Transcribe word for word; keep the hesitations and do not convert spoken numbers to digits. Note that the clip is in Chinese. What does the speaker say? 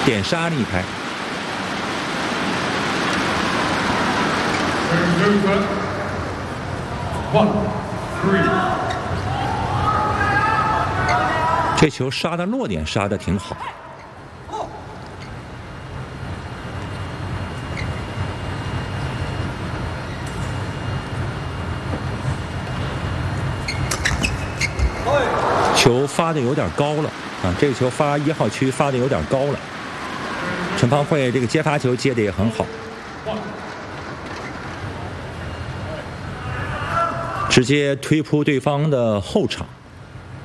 点杀了一拍。这球杀的落点杀的挺好。球发的有点高了啊！这个球发一号区发的有点高了。陈芳慧这个接发球接的也很好，直接推扑对方的后场。